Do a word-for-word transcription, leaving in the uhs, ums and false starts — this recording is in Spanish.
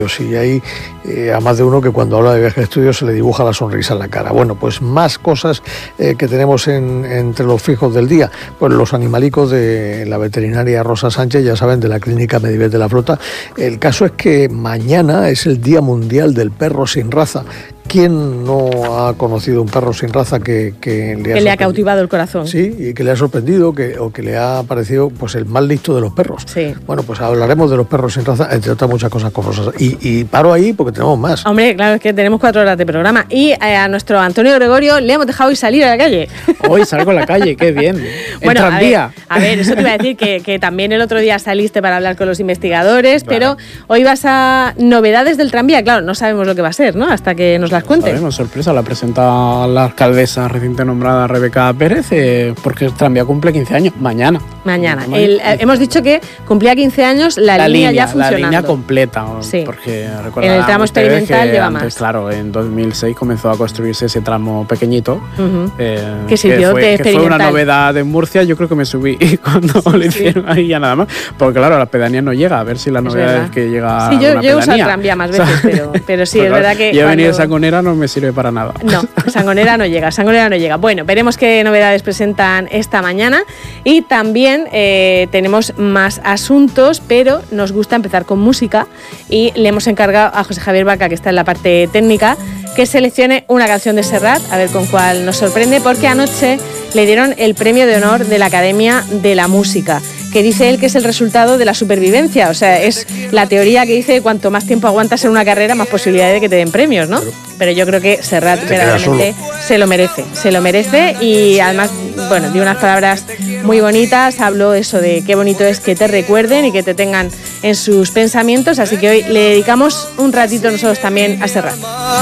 Y hay eh, a más de uno que cuando habla de viajes de estudio se le dibuja la sonrisa en la cara. Bueno, pues más cosas eh, que tenemos en, entre los fijos del día. Pues los animalicos de la veterinaria Rosa Sánchez, ya saben, de la clínica Medivet de la Flota. El caso es que mañana es el Día Mundial del Perro sin Raza. ¿Quién no ha conocido un perro sin raza que, que, le, ha que le ha cautivado el corazón? Sí, y que le ha sorprendido que, o que le ha parecido pues el más listo de los perros. Sí. Bueno, pues hablaremos de los perros sin raza, entre otras muchas cosas con Rosa. Y, y paro ahí porque tenemos más. Hombre, claro, es que tenemos cuatro horas de programa. Y eh, a nuestro Antonio Gregorio le hemos dejado hoy salir a la calle. Hoy salgo a la calle, qué bien. En bueno, tranvía. A ver, a ver, eso te iba a decir que, que también el otro día saliste para hablar con los investigadores, claro. Pero hoy vas a novedades del tranvía. Claro, no sabemos lo que va a ser, ¿no? Hasta que nos las cuentes. Sabemos, sorpresa, la presenta la alcaldesa reciente nombrada Rebeca Pérez, eh, porque el tranvía cumple quince años, mañana. Mañana. El, eh, hemos dicho que cumplía quince años la, la línea, línea ya funcionando. La línea completa, sí. Porque en el tramo experimental que lleva antes, más. Claro, en dos mil seis comenzó a construirse ese tramo pequeñito. Uh-huh. eh, que sirvió que fue, de que fue una novedad en Murcia, yo creo que me subí cuando sí, lo hicieron sí. ahí ya nada más. Porque claro, la pedanía no llega, a ver si la novedad es, es que llega sí, yo, a una yo he usado pedanía. el tranvía más veces, pero, pero sí, pues es claro, verdad que... Yo cuando... venir de Sangonera no me sirve para nada. No, Sangonera no llega, Sangonera no llega. Bueno, veremos qué novedades presentan esta mañana y también eh, tenemos más asuntos, pero nos gusta empezar con música y le hemos encargado a José Javier Vaca, que está en la parte técnica, que seleccione una canción de Serrat, a ver con cuál nos sorprende, porque anoche le dieron el premio de honor de la Academia de la Música, que dice él que es el resultado de la supervivencia, o sea, es la teoría que dice cuanto más tiempo aguantas en una carrera, más posibilidades de que te den premios, ¿no? Pero, pero yo creo que Serrat verdaderamente se lo merece, se lo merece y además, bueno, dio unas palabras muy bonitas, habló eso de qué bonito es que te recuerden y que te tengan en sus pensamientos, así que hoy le dedicamos un ratito nosotros también a Serrat.